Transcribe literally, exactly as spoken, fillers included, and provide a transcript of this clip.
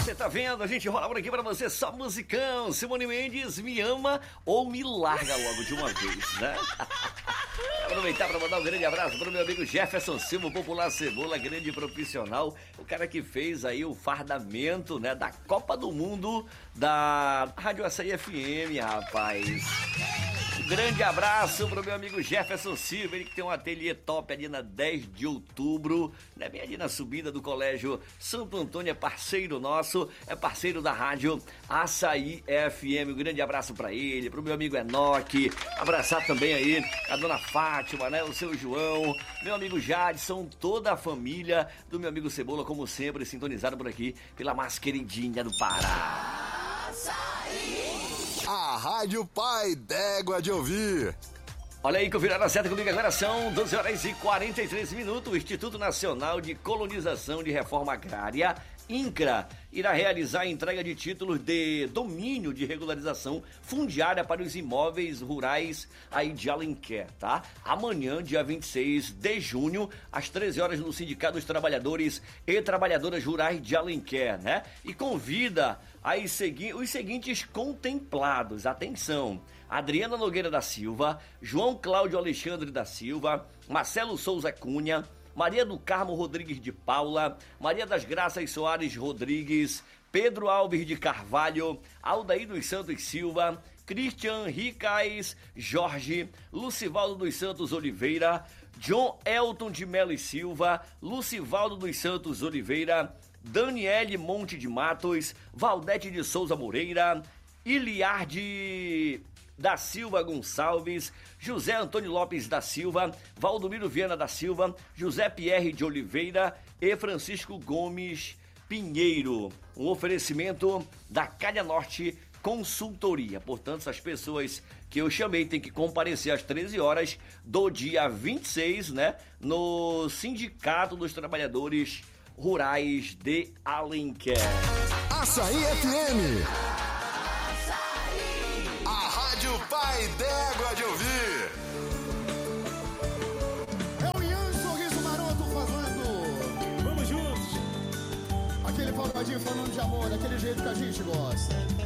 Você tá vendo? A gente rola por aqui pra você só musicão. Simone Mendes, me ama ou me larga logo de uma vez, né? Aproveitar para mandar um grande abraço para o meu amigo Jefferson Silva, popular Cebola, grande profissional, o cara que fez aí o fardamento, né, da Copa do Mundo da Rádio Açaí F M, rapaz. Um grande abraço pro meu amigo Jefferson Silva, ele que tem um ateliê top ali na dez de outubro, né, bem ali na subida do Colégio Santo Antônio, é parceiro nosso, é parceiro da Rádio Açaí F M. Um grande abraço pra ele, pro meu amigo Enoque, abraçar também aí a dona Fátima, né, o seu João, meu amigo Jadson, toda a família do meu amigo Cebola, como sempre, sintonizado por aqui pela mais queridinha do Pará. Açaí! A Rádio Pai d'Égua de ouvir. Olha aí, confirmaram a certa comigo agora, são doze horas e quarenta e três minutos. O Instituto Nacional de Colonização de Reforma Agrária, INCRA, irá realizar a entrega de títulos de domínio de regularização fundiária para os imóveis rurais aí de Alenquer, tá? Amanhã, dia vinte e seis de junho, às treze horas, no Sindicato dos Trabalhadores e Trabalhadoras Rurais de Alenquer, né? E convida aí segui- os seguintes contemplados, atenção: Adriana Nogueira da Silva, João Cláudio Alexandre da Silva, Marcelo Souza Cunha, Maria do Carmo Rodrigues de Paula, Maria das Graças Soares Rodrigues, Pedro Alves de Carvalho, Aldair dos Santos Silva, Christian Ricais Jorge, Lucivaldo dos Santos Oliveira, John Elton de Melo e Silva, Lucivaldo dos Santos Oliveira, Daniele Monte de Matos, Valdete de Souza Moreira, Iliarde da Silva Gonçalves, José Antônio Lopes da Silva, Valdomiro Viana da Silva, José Pierre de Oliveira e Francisco Gomes Pinheiro. Um oferecimento da Calha Norte Consultoria. Portanto, essas pessoas que eu chamei têm que comparecer às treze horas do dia vinte e seis, né, no Sindicato dos Trabalhadores Rurais de Alenquer. Açaí F M. O Pai d'Égua de ouvir. É o Ian Sorriso Maroto fazendo. Vamos juntos. Aquele pagodinho falando de amor, daquele jeito que a gente gosta.